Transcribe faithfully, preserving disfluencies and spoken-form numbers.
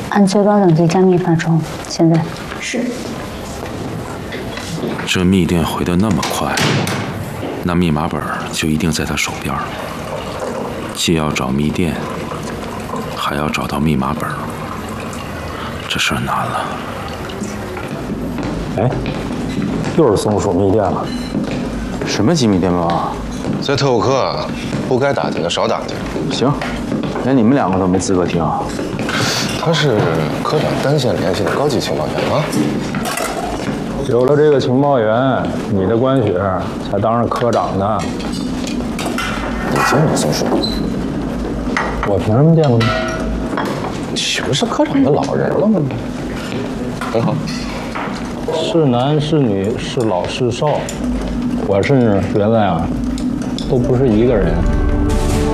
按最高等级加密发出。现在是。 这密电回得那么快，那密码本就一定在他手边。既要找密电，还要找到密码本，这事儿难了。 哎，又是松鼠密电了。 什么机密电报啊？ 在特务科，不该打听的少打听。 行，连你们两个都没资格听。 他是科长单线联系的高级情报员啊。 有了这个情报员，你的关雪才当上科长呢。 你见过松鼠？ 我凭什么见过你？ 岂不是科长的老人了吗？很好。 是男是女，是老是少，我甚至觉得呀，都不是一个人。